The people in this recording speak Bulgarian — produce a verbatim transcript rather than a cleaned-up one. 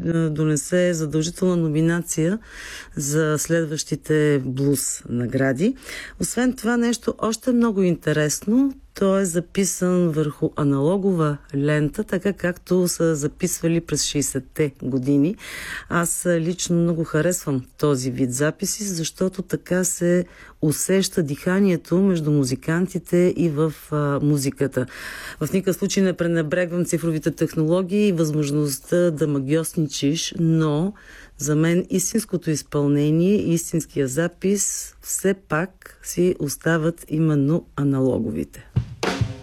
донесе задължителна номинация за следващите блуз награди. Освен това, нещо още много интересно. Той е записан върху аналогова лента, така както са записвали през шейсетте години. Аз лично много харесвам този вид записи, защото така се усеща диханието между музикантите и в а, музиката. В никакъв случай не пренебрегвам цифровите технологии и възможността да магиосничиш, но за мен истинското изпълнение, истинския запис все пак си остават именно аналоговите.